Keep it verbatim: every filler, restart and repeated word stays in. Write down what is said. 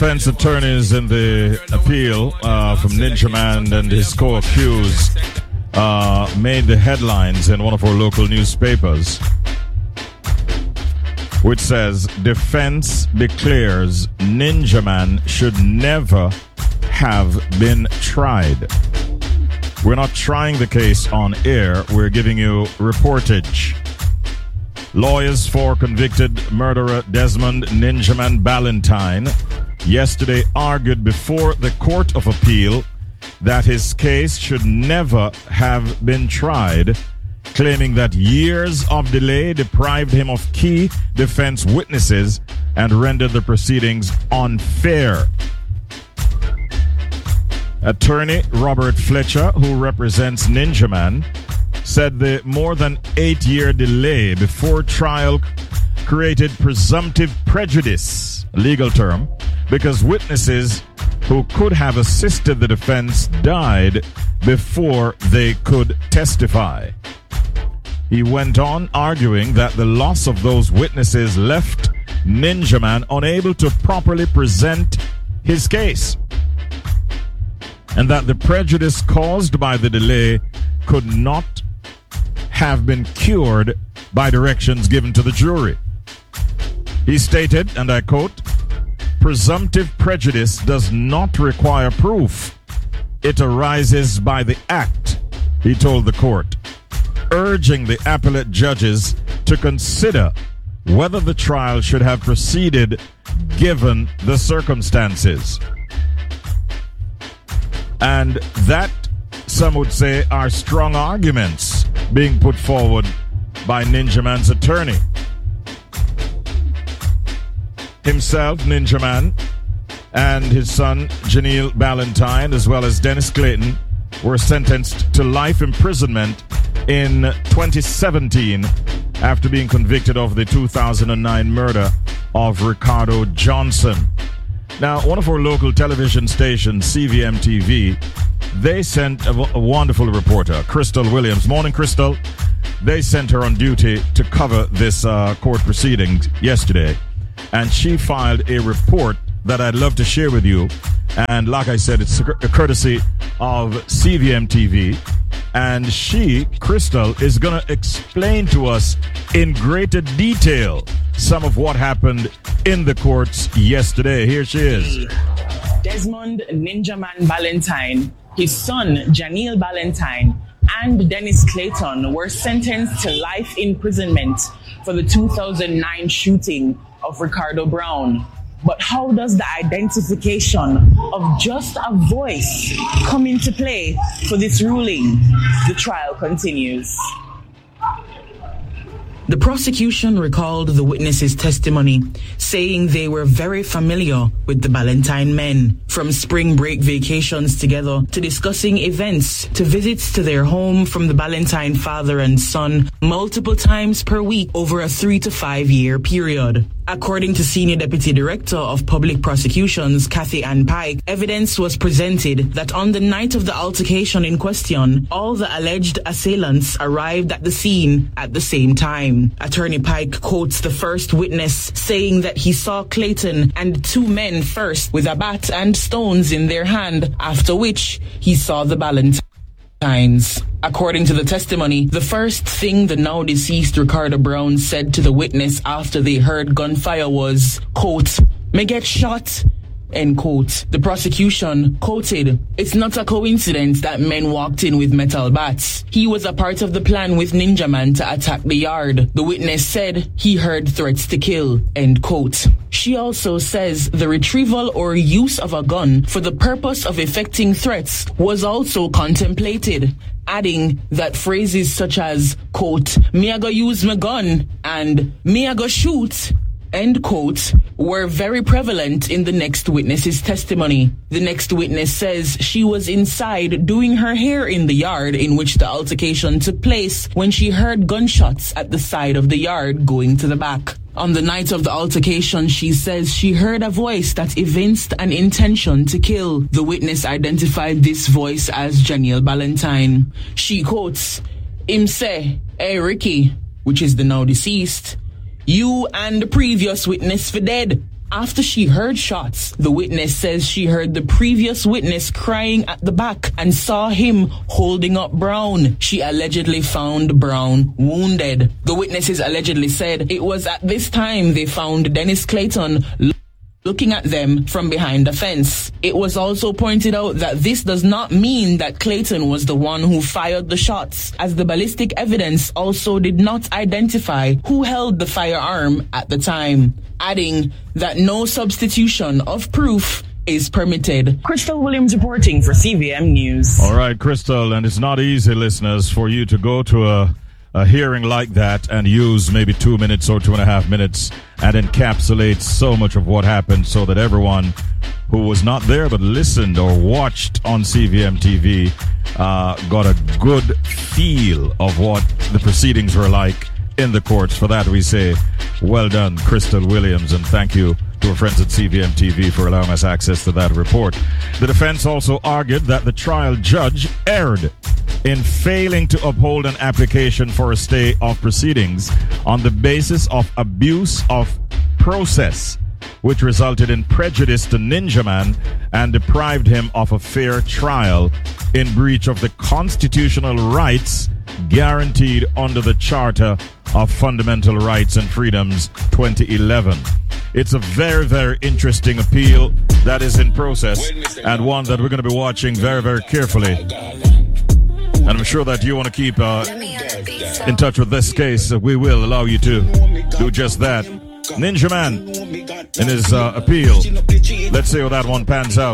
Defense attorneys in the appeal uh, from Ninja Man and his co-accused uh, made the headlines in one of our local newspapers, which says, defense declares Ninja Man should never have been tried. We're not trying the case on air, we're giving you reportage. Lawyers for convicted murderer Desmond Ninja Man Ballantyne yesterday argued before the Court of Appeal that his case should never have been tried, claiming that years of delay deprived him of key defense witnesses and rendered the proceedings unfair. Attorney Robert Fletcher, who represents Ninja Man, said the more than eight-year delay before trial created presumptive prejudice, a legal term, because witnesses who could have assisted the defense died before they could testify. He went on arguing that the loss of those witnesses left Ninja Man unable to properly present his case, and that the prejudice caused by the delay could not have been cured by directions given to the jury. He stated, and I quote, "Presumptive prejudice does not require proof. It arises by the act," he told the court, urging the appellate judges to consider whether the trial should have proceeded given the circumstances. And that, some would say, are strong arguments being put forward by Ninja Man's attorney. Himself, Ninja Man, and his son, Janeel Ballantyne, as well as Dennis Clayton, were sentenced to life imprisonment in twenty seventeen after being convicted of the two thousand nine murder of Ricardo Johnson. Now, one of our local television stations, C V M T V, they sent a, a wonderful reporter, Crystal Williams. Morning, Crystal. They sent her on duty to cover this uh, court proceedings yesterday, and she filed a report that I'd love to share with you. And like I said, it's a courtesy of C V M T V. And she, Crystal, is going to explain to us in greater detail some of what happened in the courts yesterday. Here she is. Desmond Ninja Man Ballantyne, his son Janeel Ballantyne, and Dennis Clayton were sentenced to life imprisonment for the two thousand nine shooting of Ricardo Brown. But how does the identification of just a voice come into play for this ruling? The trial continues. The prosecution recalled the witnesses' testimony, saying they were very familiar with the Ballantyne men, from spring break vacations together to discussing events to visits to their home from the Ballantyne father and son multiple times per week over a three to five year period. According to Senior Deputy Director of Public Prosecutions, Kathy Ann Pike, evidence was presented that on the night of the altercation in question, all the alleged assailants arrived at the scene at the same time. Attorney Pike quotes the first witness saying that he saw Clayton and two men first with a bat and stones in their hand, after which he saw the Ballantynes. According to the testimony, the first thing the now deceased Ricardo Brown said to the witness after they heard gunfire was, quote, "Me get shot," end quote. The prosecution quoted, "It's not a coincidence that men walked in with metal bats. He was a part of the plan with Ninja Man to attack the yard. The witness said he heard threats to kill," end quote. She also says the retrieval or use of a gun for the purpose of effecting threats was also contemplated, adding that phrases such as, quote, "Me a go use my gun," and "Me a go shoot," end quote, were very prevalent in the next witness's testimony. The next witness says she was inside doing her hair in the yard in which the altercation took place when she heard gunshots at the side of the yard going to the back. On the night of the altercation, she says she heard a voice that evinced an intention to kill. The witness identified this voice as Janeel Ballantyne. She quotes, "Him say, 'Hey Ricky,' which is the now deceased, 'you and the previous witness for dead.' After she heard shots, the witness says she heard the previous witness crying at the back and saw him holding up Brown. She allegedly found Brown wounded. The witnesses allegedly said it was at this time they found Dennis Clayton looking at them from behind the fence. It was also pointed out that this does not mean that Clayton was the one who fired the shots, as the ballistic evidence also did not identify who held the firearm at the time, adding that no substitution of proof is permitted. Crystal Williams reporting for C V M News. All right, Crystal, and it's not easy, listeners, for you to go to a a hearing like that and use maybe two minutes or two and a half minutes and encapsulate so much of what happened so that everyone who was not there but listened or watched on C V M T V uh, got a good feel of what the proceedings were like in the courts. For that, we say, well done, Crystal Williams, and thank you to our friends at C V M T V for allowing us access to that report. The defense also argued that the trial judge erred in failing to uphold an application for a stay of proceedings on the basis of abuse of process, which resulted in prejudice to Ninjaman and deprived him of a fair trial in breach of the constitutional rights guaranteed under the Charter of Fundamental Rights and Freedoms twenty eleven. It's a very, very interesting appeal that is in process and one that we're going to be watching very, very carefully. And I'm sure that you want to keep uh, in touch with this case. We will allow you to do just that. Ninjaman in his uh, appeal. Let's see how that one pans out.